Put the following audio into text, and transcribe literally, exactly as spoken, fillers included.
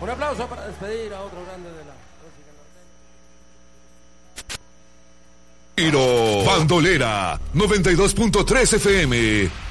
Un aplauso para despedir a otro grande de la música norteña. Bandolera noventa y dos punto tres F M.